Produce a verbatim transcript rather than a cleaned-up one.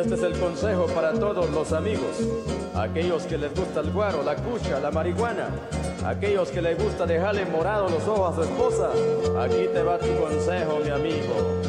este es el consejo para todos los amigos, aquellos que les gusta el guaro, la cucha, la marihuana, aquellos que les gusta dejarle morados los ojos a su esposa. Aquí te va tu consejo, mi amigo.